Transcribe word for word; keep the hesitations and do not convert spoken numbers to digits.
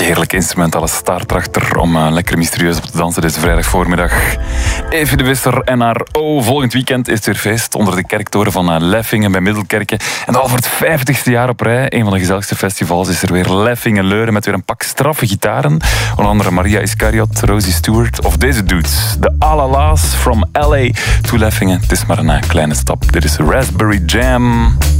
heerlijke instrumentale start erachter om uh, lekker mysterieus op te dansen deze vrijdagvoormiddag. Evie de Visser en haar O. Volgend weekend is het weer feest onder de kerktoren van uh, Leffingen bij Middelkerken. En al voor het vijftigste jaar op rij, een van de gezelligste festivals, is er weer Leffingen Leuren met weer een pak straffe gitaren. Onder andere Maria Iscariot, Rosie Stewart of deze dudes. De Alala's from L A to Leffingen. Het is maar een uh, kleine stap. Dit is Raspberry Jam.